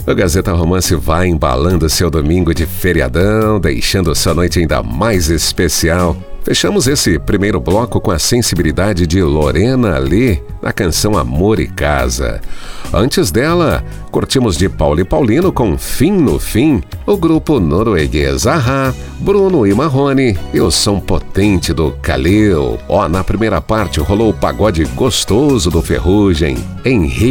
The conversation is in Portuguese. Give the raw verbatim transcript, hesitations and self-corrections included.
O Gazeta Romance vai embalando seu domingo de feriadão, deixando sua noite ainda mais especial. Fechamos esse primeiro bloco com a sensibilidade de Lorena Lee na canção Amor e Casa. Antes dela, curtimos de Paulo e Paulino com Fim no Fim, o grupo norueguês A-ha, Bruno e Marrone e o som potente do Kaleo. Ó, na primeira parte rolou o pagode gostoso do Ferrugem, Henrique.